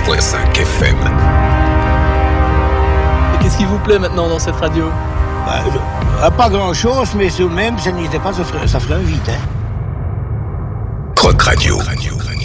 106.5 FM. Et qu'est-ce qui vous plaît maintenant dans cette radio? Pas grand-chose, mais même, ça n'y était pas, ça ferait un vide. Rock Radio.